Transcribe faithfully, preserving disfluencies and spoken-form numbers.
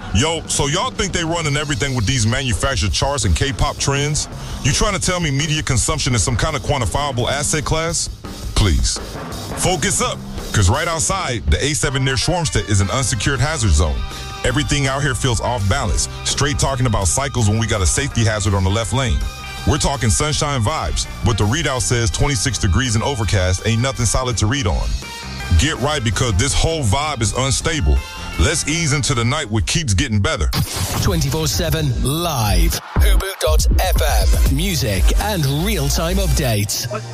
Yo, so y'all think they running everything with these manufactured charts and K-pop trends? You trying to tell me media consumption is some kind of quantifiable asset class? Please. Focus up, because right outside, the A seven near Schwarmstedt is an unsecured hazard zone. Everything out here feels off balance. Straight talking about cycles when we got a safety hazard on the left lane. We're talking sunshine vibes, but the readout says twenty-six degrees and overcast, ain't nothing solid to read on. Get right, because this whole vibe is unstable. Let's ease into the night what keeps getting better. twenty-four seven live. Hubu dot F M. Music and real-time updates.